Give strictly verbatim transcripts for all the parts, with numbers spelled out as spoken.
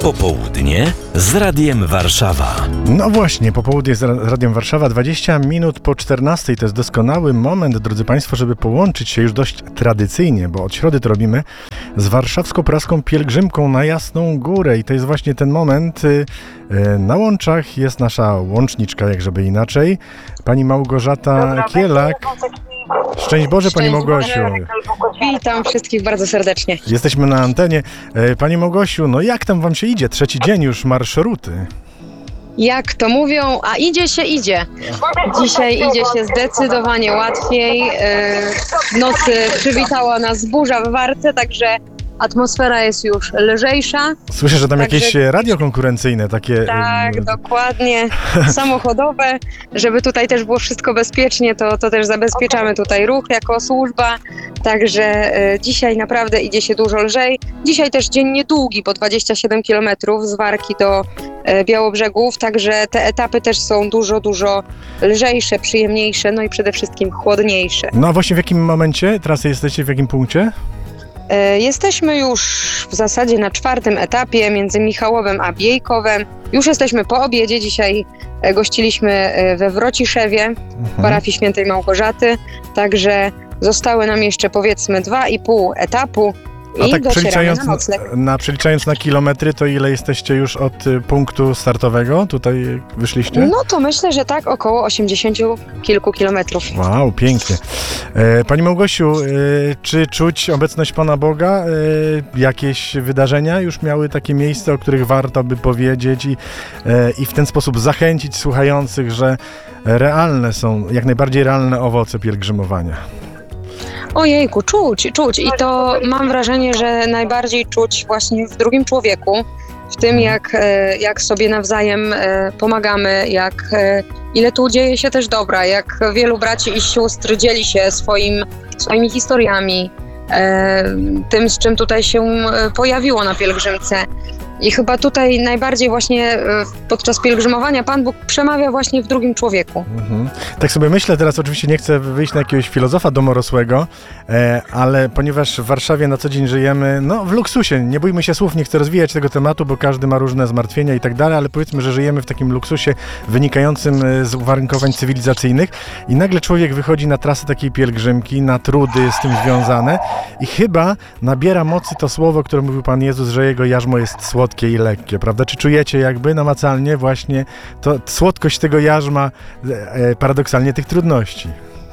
Popołudnie z Radiem Warszawa. No właśnie, popołudnie z Radiem Warszawa, dwadzieścia minut po czternastej. To jest doskonały moment, drodzy Państwo, żeby połączyć się już dość tradycyjnie, bo od środy to robimy, z warszawsko-praską pielgrzymką na Jasną Górę. I to jest właśnie ten moment. Na łączach jest nasza łączniczka, jak żeby inaczej, pani Małgorzata Kielak. Szczęść Boże, Pani Małgosiu. Witam wszystkich bardzo serdecznie. Jesteśmy na antenie. Pani Małgosiu, no jak tam Wam się idzie? Trzeci dzień już marszruty. Jak to mówią, a idzie się, idzie. Dzisiaj idzie się zdecydowanie łatwiej. W nocy przywitała nas burza w Warce, także atmosfera jest już lżejsza. Słyszę, że tam Także... jakieś radio konkurencyjne, takie... Tak, dokładnie, samochodowe. Żeby tutaj też było wszystko bezpiecznie, to, to też zabezpieczamy tutaj ruch jako służba. Także e, dzisiaj naprawdę idzie się dużo lżej. Dzisiaj też dzień niedługi, bo dwadzieścia siedem kilometrów z Warki do e, Białobrzegów, także te etapy też są dużo, dużo lżejsze, przyjemniejsze, no i przede wszystkim chłodniejsze. No a właśnie w jakim momencie trasy jesteście, w jakim punkcie? Jesteśmy już w zasadzie na czwartym etapie między Michałowem a Biejkowem. Już jesteśmy po obiedzie. Dzisiaj gościliśmy we Wrociszewie, mhm. w parafii świętej Małgorzaty. Także zostały nam jeszcze powiedzmy dwa i pół etapu. A i tak przeliczając na, nocleg. na, przeliczając na kilometry, to ile jesteście już od y, punktu startowego? Tutaj wyszliście? No to myślę, że tak około osiemdziesięciu kilku kilometrów. Wow, pięknie. E, Pani Małgosiu, e, czy czuć obecność Pana Boga? E, jakieś wydarzenia już miały takie miejsce, o których warto by powiedzieć i, e, i w ten sposób zachęcić słuchających, że realne są, jak najbardziej realne owoce pielgrzymowania? Ojejku, czuć, czuć i to mam wrażenie, że najbardziej czuć właśnie w drugim człowieku, w tym jak, jak sobie nawzajem pomagamy, jak ile tu dzieje się też dobra, jak wielu braci i sióstr dzieli się swoim, swoimi historiami, tym z czym tutaj się pojawiło na pielgrzymce. I chyba tutaj najbardziej właśnie podczas pielgrzymowania Pan Bóg przemawia właśnie w drugim człowieku. Mhm. Tak sobie myślę, teraz oczywiście nie chcę wyjść na jakiegoś filozofa domorosłego, e, ale ponieważ w Warszawie na co dzień żyjemy, no w luksusie, nie bójmy się słów, nie chcę rozwijać tego tematu, bo każdy ma różne zmartwienia i tak dalej, ale powiedzmy, że żyjemy w takim luksusie wynikającym z uwarunkowań cywilizacyjnych i nagle człowiek wychodzi na trasę takiej pielgrzymki, na trudy z tym związane i chyba nabiera mocy to słowo, które mówił Pan Jezus, że Jego jarzmo jest słodkie i lekkie, prawda? Czy czujecie jakby namacalnie właśnie to słodkość tego jarzma, e, paradoksalnie tych trudności?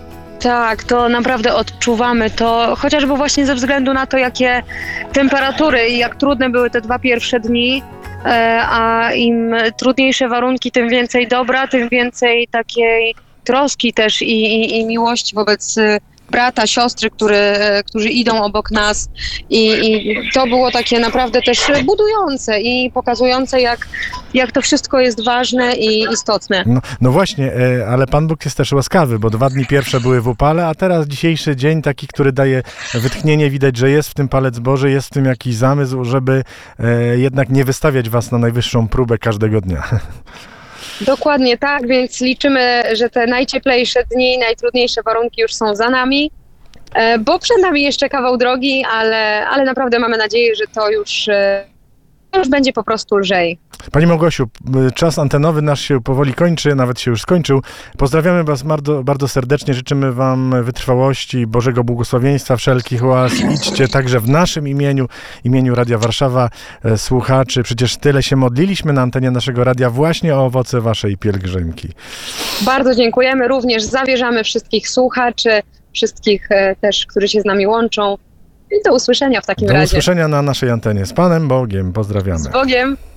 Tak, to naprawdę odczuwamy to, chociażby właśnie ze względu na to, jakie temperatury i jak trudne były te dwa pierwsze dni, e, a im trudniejsze warunki, tym więcej dobra, tym więcej takiej troski też i, i, i miłości wobec brata, siostry, który, którzy idą obok nas i, i to było takie naprawdę też budujące i pokazujące, jak, jak to wszystko jest ważne i istotne. No, no właśnie, ale Pan Bóg jest też łaskawy, bo dwa dni pierwsze były w upale, a teraz dzisiejszy dzień taki, który daje wytchnienie, widać, że jest w tym palec Boży, jest w tym jakiś zamysł, żeby jednak nie wystawiać was na najwyższą próbę każdego dnia. Dokładnie tak, więc liczymy, że te najcieplejsze dni, najtrudniejsze warunki już są za nami, bo przed nami jeszcze kawał drogi, ale, ale naprawdę mamy nadzieję, że to już, już będzie po prostu lżej. Pani Małgosiu, czas antenowy nasz się powoli kończy, nawet się już skończył. Pozdrawiamy Was bardzo, bardzo serdecznie, życzymy Wam wytrwałości, Bożego błogosławieństwa, wszelkich łas. Idźcie także w naszym imieniu, imieniu Radia Warszawa, słuchaczy. Przecież tyle się modliliśmy na antenie naszego radia właśnie o owoce Waszej pielgrzymki. Bardzo dziękujemy, również zawierzamy wszystkich słuchaczy, wszystkich też, którzy się z nami łączą. I do usłyszenia w takim do razie. Do usłyszenia na naszej antenie. Z Panem Bogiem. Pozdrawiamy. Z Bogiem.